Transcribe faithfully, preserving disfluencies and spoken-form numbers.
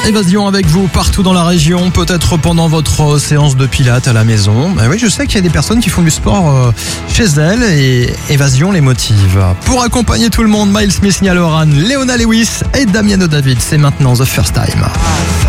Évasion avec vous partout dans la région, peut-être pendant votre séance de pilates à la maison. Ben oui, je sais qu'il y a des personnes qui font du sport euh, chez elles et Évasion les motive. Pour accompagner tout le monde, Miles Smith, Niall Horan, Leona Lewis et Damiano David. C'est maintenant The First Time.